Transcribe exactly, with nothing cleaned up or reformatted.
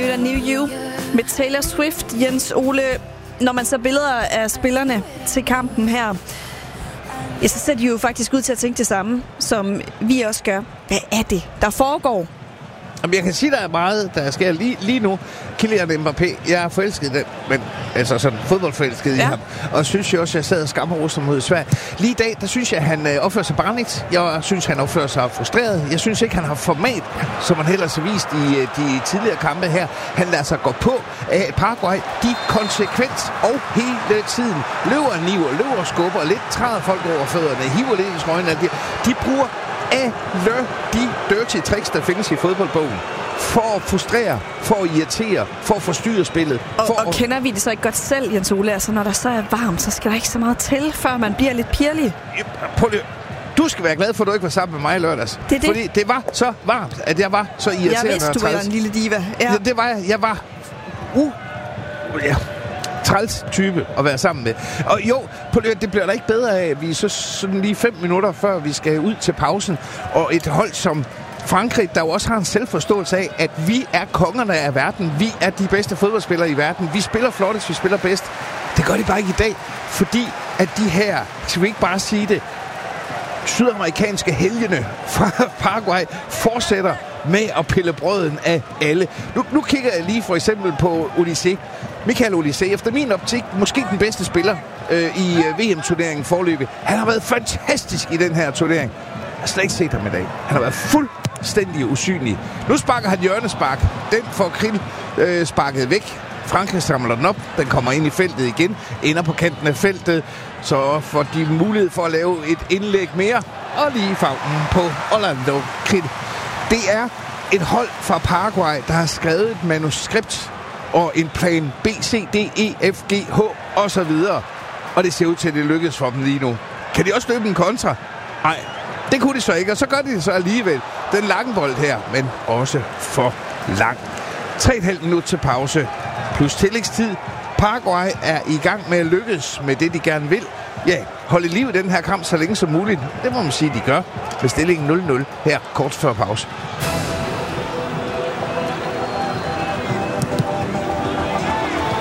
New, New You med Taylor Swift. Jens Ole, når man ser billeder af spillerne til kampen her, ja, så ser de jo faktisk ud til at tænke det samme, som vi også gør. Hvad er det, der foregår? Jamen, jeg kan sige, der er meget, der sker lige, lige nu. Kylian Mbappé, jeg er forelsket i den, men altså sådan fodboldforelsket ja. i ham. Og synes jeg også, jeg sad og skammer mod Sverige. Lige i dag, der synes jeg, han øh, opfører sig barnligt. Jeg synes, han opfører sig frustreret. Jeg synes ikke, han har format, som han ellers har vist i øh, de tidligere kampe her. Han lader sig gå på af uh, Paraguay. De konsekvent og hele tiden løber en niver, løber og skubber, lidt træder folk over fødderne, hiver lidt i trøjen. De, de bruger alle de dirty tricks, der findes i fodboldbogen, for at frustrere, for at irritere, for at forstyrre spillet. Og, for og at... kender vi det så ikke godt selv, Jens Ole? Altså, når der så er varmt, så skal der ikke så meget til, før man bliver lidt pirlig. Prøv lige. Du skal være glad for, at du ikke var sammen med mig i lørdags. Det er det. Fordi det var så varmt, at jeg var så irriterende. Jeg vidste, du var en lille diva. Ja. Det, det var jeg. Jeg var... Uh, ja. træls type at være sammen med. Og jo, det bliver da ikke bedre af, at vi så sådan lige fem minutter før vi skal ud til pausen, og et hold som Frankrig, der jo også har en selvforståelse af, at vi er kongerne af verden. Vi er de bedste fodboldspillere i verden. Vi spiller flottest, vi spiller bedst. Det gør de bare ikke i dag, fordi at de her, skal vi ikke bare sige det, sydamerikanske helgene fra Paraguay fortsætter med at pille brøden af alle. Nu, nu kigger jeg lige for eksempel på Olise. Michael Olise, efter min optik, måske den bedste spiller øh, i øh, V M-turneringen forløbet. Han har været fantastisk i den her turnering. Jeg har slet ikke set ham i dag. Han har været fuldstændig usynlig. Nu sparker han hjørnespark. Den får Krill øh, sparket væk. Frankrig samler den op. Den kommer ind i feltet igen. Ender på kanten af feltet. Så får de mulighed for at lave et indlæg mere. Og lige favnen på Orlando Krill. Det er et hold fra Paraguay, der har skrevet et manuskript og en plan B, C, D, E, F, G, H og så videre. Og det ser ud til, at det lykkes for dem lige nu. Kan de også løbe en kontra? Nej, det kunne de så ikke, og så gør de det så alligevel. Den lange bold her, men også for lang. tre komma fem minut til pause, plus tillægstid. Paraguay er i gang med at lykkes med det, de gerne vil. Ja, holde liv i den her kamp så længe som muligt. Det må man sige, de gør. Med stillingen nul nul her kort før pause.